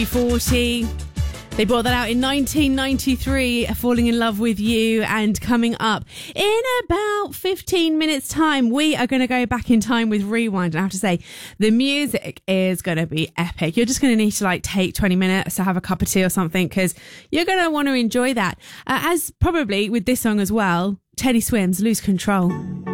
40. They brought that out in 1993, Falling in Love with You. And coming up in about 15 minutes time, we are going to go back in time with Rewind. And I have to say, the music is going to be epic. You're just going to need to take 20 minutes to have a cup of tea or something, because you're going to want to enjoy that. As probably with this song as well, Teddy Swims, Lose Control.